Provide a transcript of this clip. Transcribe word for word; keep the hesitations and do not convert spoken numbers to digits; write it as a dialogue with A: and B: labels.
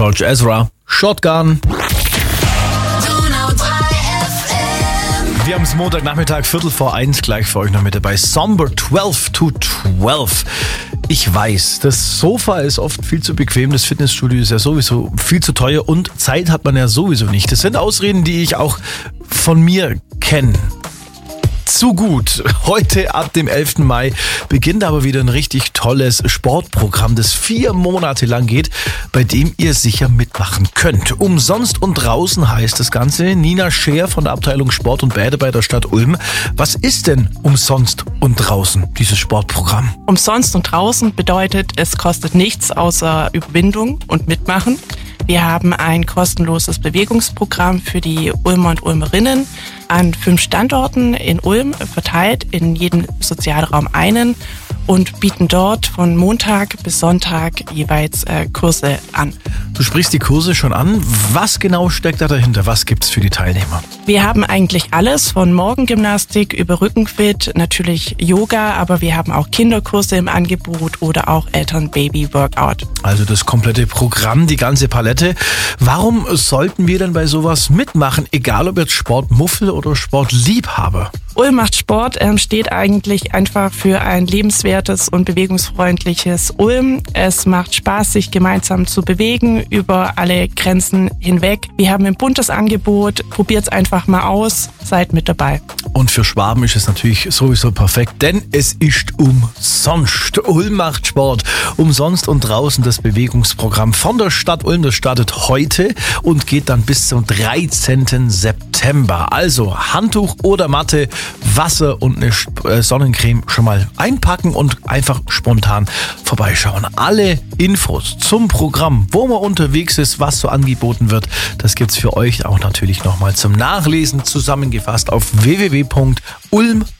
A: George Ezra, Shotgun. Wir haben es Montagnachmittag, Viertel vor eins, gleich für euch noch mit dabei. Somber zwölf to zwölf. Ich weiß, das Sofa ist oft viel zu bequem, das Fitnessstudio ist ja sowieso viel zu teuer und Zeit hat man ja sowieso nicht. Das sind Ausreden, die ich auch von mir kenne. Zu gut. Heute ab dem elften Mai beginnt aber wieder ein richtig tolles Sportprogramm, das vier Monate lang geht, bei dem ihr sicher mitmachen könnt. Umsonst und draußen heißt das Ganze. Nina Scheer von der Abteilung Sport und Bäder bei der Stadt Ulm. Was ist denn umsonst und draußen, dieses Sportprogramm?
B: Umsonst und draußen bedeutet, es kostet nichts außer Überwindung und Mitmachen. Wir haben ein kostenloses Bewegungsprogramm für die Ulmer und Ulmerinnen an fünf Standorten in Ulm, verteilt in jedem Sozialraum einen und bieten dort von Montag bis Sonntag jeweils äh, Kurse an.
A: Du sprichst die Kurse schon an. Was genau steckt da dahinter? Was gibt's für die Teilnehmer?
B: Wir haben eigentlich alles von Morgengymnastik über Rückenfit, natürlich Yoga, aber wir haben auch Kinderkurse im Angebot oder auch Eltern-Baby-Workout.
A: Also das komplette Programm, die ganze Palette. Warum sollten wir denn bei sowas mitmachen, egal ob jetzt Sportmuffel oder Sportliebhaber?
B: Ulm macht Sport ähm, steht eigentlich einfach für ein lebenswertes und bewegungsfreundliches Ulm. Es macht Spaß, sich gemeinsam zu bewegen über alle Grenzen hinweg. Wir haben ein buntes Angebot. Probiert's einfach mal aus. Seid mit dabei.
A: Und für Schwaben ist es natürlich sowieso perfekt, denn es ist umsonst. Ulm macht Sport. Umsonst und draußen das Bewegungsprogramm von der Stadt Ulm. Das startet heute und geht dann bis zum dreizehnten September. Also Handtuch oder Matte, Wasser und eine Sonnencreme schon mal einpacken und einfach spontan vorbeischauen. Alle Infos zum Programm, wo man unterwegs ist, was so angeboten wird, das gibt's für euch auch natürlich nochmal zum Nachlesen zusammengefasst auf w w w punkt ulm